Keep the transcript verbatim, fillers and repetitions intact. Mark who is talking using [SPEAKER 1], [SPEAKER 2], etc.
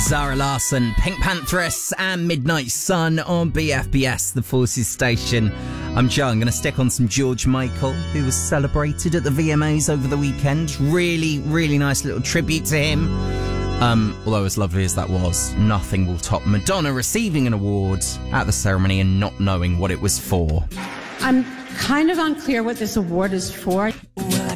[SPEAKER 1] Zara Larsson, Pink Pantheress and Midnight Sun on B F B S, the Forces station. I'm Joe. I'm going to stick on some George Michael, who was celebrated at the V M As over the weekend. Really, really nice little tribute to him. Um, although as lovely as that was, nothing will top Madonna receiving an award at the ceremony and not knowing what it was for.
[SPEAKER 2] I'm kind of unclear what this award is for.